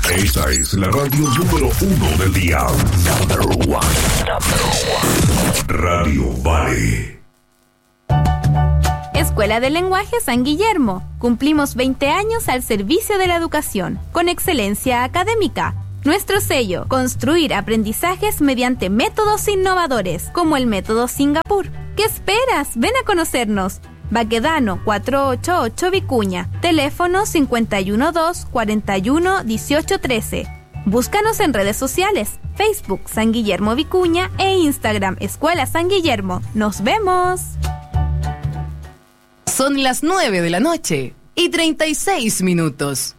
Esta es la radio número 1 del día. Number one. Radio Vale. Escuela de Lenguaje San Guillermo. Cumplimos 20 años al servicio de la educación, con excelencia académica. Nuestro sello: construir aprendizajes mediante métodos innovadores, como el método Singapur. ¿Qué esperas? Ven a conocernos. Baquedano 488 Vicuña. Teléfono 512-41-1813. Búscanos en redes sociales: Facebook San Guillermo Vicuña e Instagram Escuela San Guillermo. ¡Nos vemos! Son las 9 de la noche y 36 minutos.